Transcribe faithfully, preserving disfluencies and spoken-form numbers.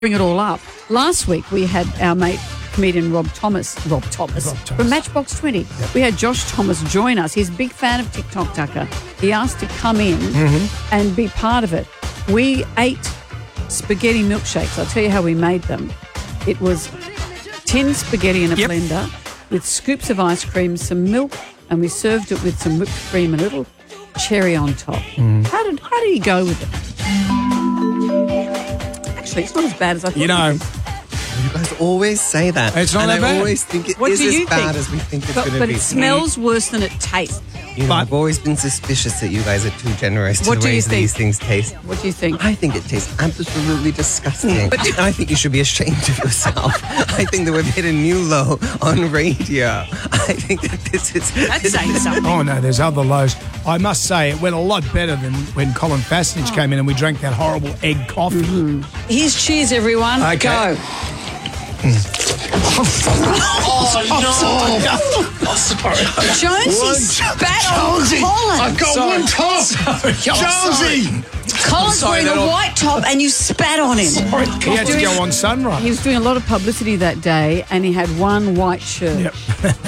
bring it all up. Last week we had our mate comedian Rob Thomas, Rob Thomas, Rob Thomas. from Matchbox twenty. Yep. We had Josh Thomas join us. He's a big fan of TikTok Tucker. He asked to come in Mm-hmm. and be part of it. We ate spaghetti milkshakes. I'll tell you how we made them. It was tin spaghetti in a Yep. blender with scoops of ice cream, some milk, and we served it with some whipped cream and a little cherry on top. Mm. How did how did he go with it? Actually, it's not as bad as I thought. You know, it was. You guys always say that. It's not and that I bad. always think it What is do as you bad think? as we think it's But, going to but be. it smells worse than it tastes. You know, But- I've always been suspicious that you guys are too generous to What the do you ways think? these things taste. What do you think? I think it tastes absolutely disgusting. and I think you should be ashamed of yourself. I think that we've hit a new low on radio. I think that this is... That's saying something. oh no, there's other lows. I must say, it went a lot better than when Colin Fassage came in and we drank that horrible egg coffee. Here's cheers, everyone. Okay. Go. Jonesy spat on Colin. I've got one top. Jonesy. Colin's sorry, wearing a that'll- white top and you spat on him. He had to go on Sunrise. He was doing a lot of publicity that day and he had one white shirt. Yep.